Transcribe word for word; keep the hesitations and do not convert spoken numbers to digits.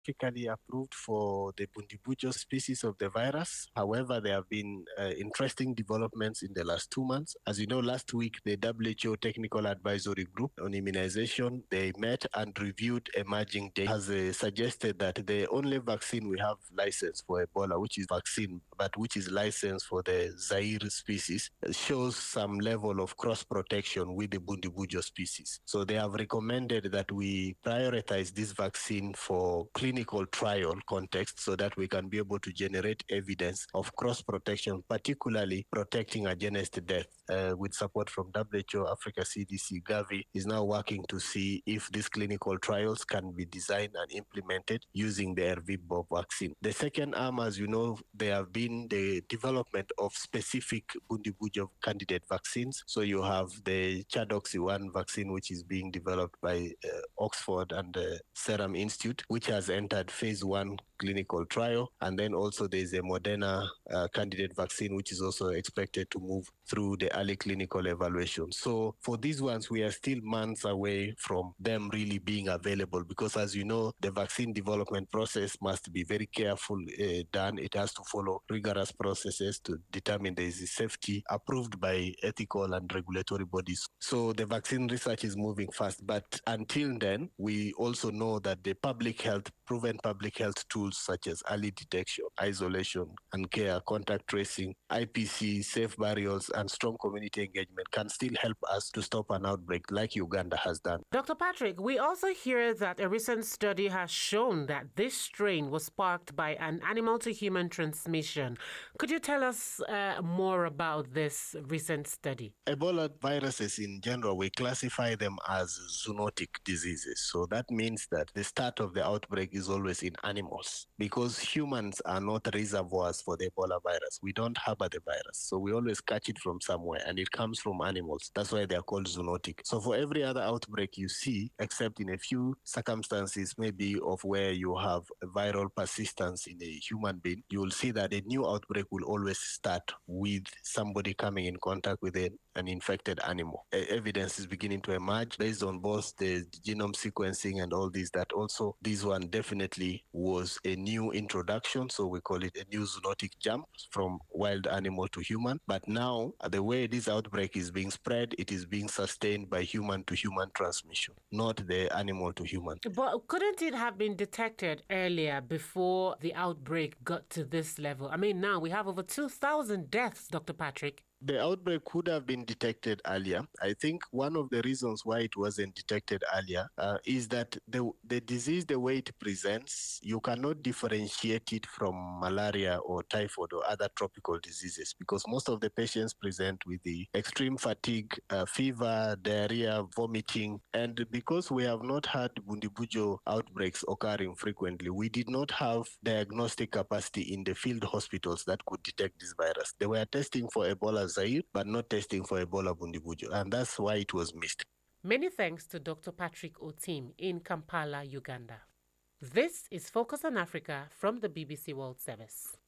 specifically approved for the Bundibugyo species of the virus. However, there have been uh, interesting developments in the last two months. As you know, last week, the W H O Technical Advisory Group on Immunization, they met and reviewed emerging data, has uh, suggested that the only vaccine we have licensed for Ebola, which is vaccine, but which is licensed for the Zaire species, shows some level of cross-protection with the Bundibugyo species. So they have recommended that we prioritize this vaccine for clinical trial context so that we can be able to generate evidence of cross-protection, particularly protecting against death. Uh, with support from W H O, Africa C D C, Gavi is now working to see if these clinical trials can be designed and implemented using the Ervebo vaccine. The second arm, as you know, there have been the development of specific Bundibugyo candidate vaccines. So you have the Chadoxi one vaccine, which is being developed by uh, Oxford and the Serum Institute, which has entered phase one clinical trial. And then also there's a Moderna uh, candidate vaccine, which is also expected to move through the early clinical evaluation. So for these ones, we are still months away from them really being available because, as you know, the vaccine development process must be very careful uh, done. It has to follow rigorous processes to determine there is safety approved by ethical and regulatory bodies. So the vaccine research is moving fast. But until then, we also know that the public health, proven public health tools such as early detection, isolation and care, contact tracing, I P C, safe burials, and strong community engagement can still help us to stop an outbreak like Uganda has done. Doctor Patrick, we also hear that a recent study has shown that this strain was sparked by an animal-to-human transmission. Could you tell us uh, more about this recent study? Ebola viruses in general, we classify them as zoonotic diseases. So that means that the start of the outbreak is always in animals because humans are not reservoirs for the Ebola virus. We don't harbor the virus. So we always catch it from somewhere and it comes from animals. That's why they're called zoonotic. So for every other outbreak you see, except in a few circumstances, maybe of where you have a viral persistence in a human being, you will see that a new outbreak will always start with somebody coming in contact with it, an infected animal. E- evidence is beginning to emerge based on both the genome sequencing and all these that also this one definitely was a new introduction. So we call it a new zoonotic jump from wild animal to human. But now the way this outbreak is being spread, it is being sustained by human to human transmission, not the animal to human. But couldn't it have been detected earlier before the outbreak got to this level? I mean, now we have over two thousand deaths, Doctor Patrick. The outbreak could have been detected earlier. I think one of the reasons why it wasn't detected earlier uh, is that the the disease, the way it presents, you cannot differentiate it from malaria or typhoid or other tropical diseases because most of the patients present with the extreme fatigue, uh, fever, diarrhea, vomiting. And because we have not had Bundibugyo outbreaks occurring frequently, we did not have diagnostic capacity in the field hospitals that could detect this virus. They were testing for Ebola Zaire, but not testing for Ebola Bundibugyo, and that's why it was missed. Many thanks to Doctor Patrick Otim in Kampala, Uganda. This is Focus on Africa from the B B C World Service.